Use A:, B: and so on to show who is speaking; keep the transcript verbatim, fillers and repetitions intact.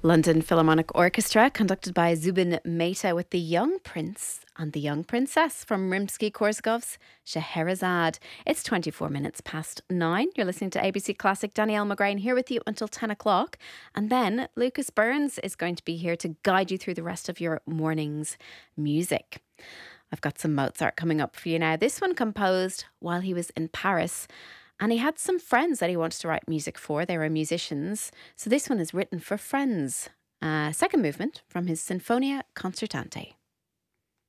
A: London Philharmonic Orchestra, conducted by Zubin Mehta, with The Young Prince and The Young Princess from Rimsky-Korsakov's Scheherazade. It's twenty-four minutes past nine. You're listening to A B C Classic. Danielle McGrain here with you until ten o'clock. And then Lucas Burns is going to be here to guide you through the rest of your morning's music. I've got some Mozart coming up for you now. This one composed while he was in Paris. And he had some friends that he wanted to write music for. They were musicians. So this one is written for friends. Uh, second movement from his Sinfonia Concertante.